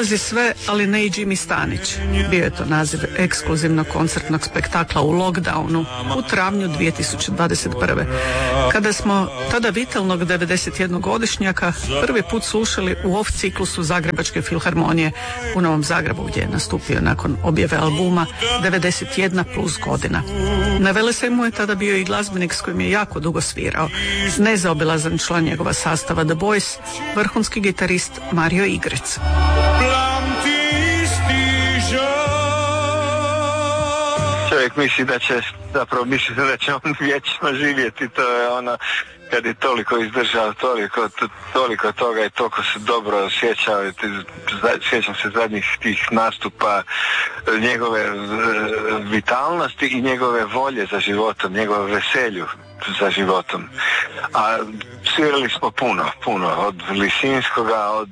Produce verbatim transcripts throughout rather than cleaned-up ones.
Prolazi sve, ali ne i Jimmy Stanić. Bio je to naziv ekskluzivnog koncertnog spektakla u lockdownu u travnju dvije tisuće dvadeset prve. Kada smo tada vitalnog devedesetjednogodišnjaka prvi put slušali u off ciklusu Zagrebačke filharmonije u Novom Zagrebu, gdje je nastupio nakon objave albuma devedeset jedna plus godina. Na Velesajmu je tada bio i glazbenik s kojim je jako dugo svirao, nezaobilazan član njegova sastava The Boys, vrhunski gitarist Mario Igrec. Čovjek misli da će, zapravo misli da će on vječno živjeti, to je ono, kad je toliko izdržao, toliko, to, toliko toga i toliko se dobro osjećao, sjećam se zadnjih tih nastupa, njegove vitalnosti i njegove volje za životom, njegove veselju za životom. A svirali smo puno, puno, od Lisinskoga, od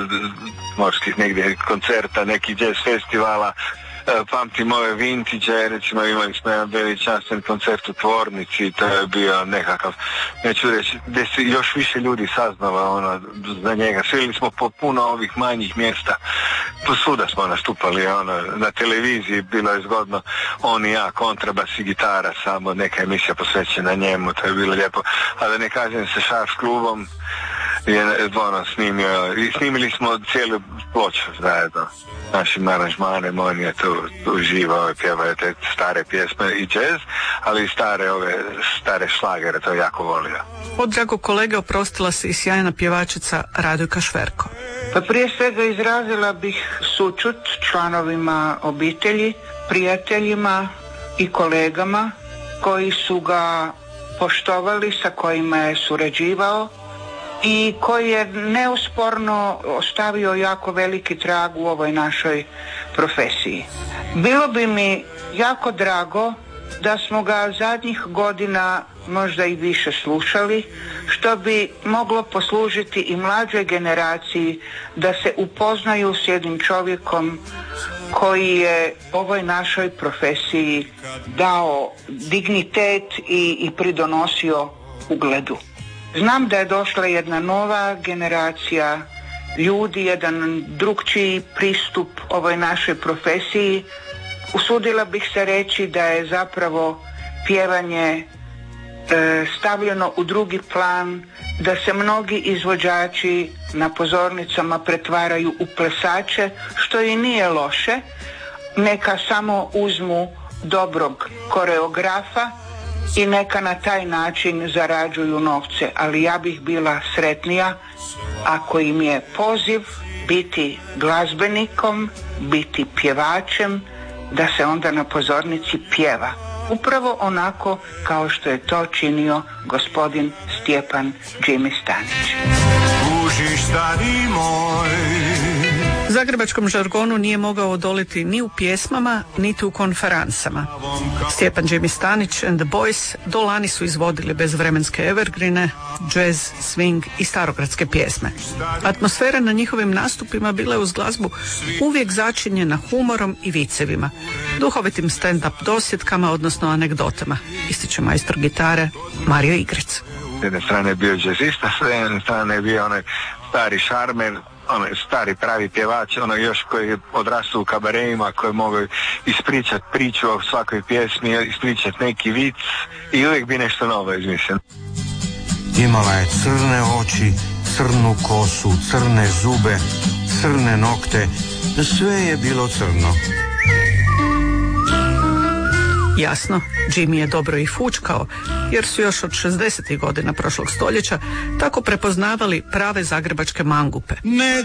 morskih negdje koncerta, nekih jazz festivala. Pamtim ove vintage, recimo imali smo jedan veličanstven koncert u Tvornici, to je bio nekakav, neću reći, gdje se još više ljudi saznalo ono, za njega. Svirali smo po puno ovih manjih mjesta, posvuda smo nastupali, ono, na televiziji bilo je zgodno, on i ja, kontrabas i gitara, samo neka emisija posvećena njemu, to je bilo lijepo. A da ne kažem, sa Šarf klubom je ono, snimio, i snimili smo cijelu ploču zajedno. Našim aranžmanem, on je tu uživao i pjevao te stare pjesme i jazz, ali i stare ove stare šlagere, to je jako volio. Od dragog kolege oprostila se i sjajna pjevačica Radojka Šverko. Pa prije svega izrazila bih sućut članovima obitelji, prijateljima i kolegama koji su ga poštovali, sa kojima je surađivao i koji je neusporno ostavio jako veliki trag u ovoj našoj profesiji. Bilo bi mi jako drago da smo ga zadnjih godina možda i više slušali, što bi moglo poslužiti i mlađoj generaciji da se upoznaju s jednim čovjekom koji je ovoj našoj profesiji dao dignitet i, i pridonosio ugledu. Znam da je došla jedna nova generacija ljudi, jedan drukčiji pristup ovoj našoj profesiji. Usudila bih se reći da je zapravo pjevanje e, stavljeno u drugi plan, da se mnogi izvođači na pozornicama pretvaraju u plesače, što i nije loše. Neka samo uzmu dobrog koreografa i neka na taj način zarađuju novce, ali ja bih bila sretnija ako im je poziv biti glazbenikom, biti pjevačem, da se onda na pozornici pjeva. Upravo onako kao što je to činio gospodin Stjepan Jimmy Stanić. Uži stari moj. Zagrebačkom žargonu nije mogao odoliti ni u pjesmama, niti u konferansama. Stjepan Jimmy Stanić and the Boys do lani su izvodili bezvremenske evergrine, jazz, swing i starogradske pjesme. Atmosfera na njihovim nastupima bila je uz glazbu uvijek začinjena humorom i vicevima, duhovitim stand-up dosjetkama, odnosno anegdotama, ističe majstor gitare Mario Igrec. S jedne strane je bio jazzista, s jedne strane je bio onaj stari šarmer, onaj stari pravi pjevač, onaj još koji je odrastao u kabareima, koji mogu ispričati priču o svakoj pjesmi, ispričati neki vic i uvijek bi nešto novo izmislio. Imala je crne oči, crnu kosu, crne zube, crne nokte, sve je bilo crno. Jasno, Jimmy je dobro i fučkao, jer su još od šezdesetih godina prošlog stoljeća tako prepoznavali prave zagrebačke mangupe. Ne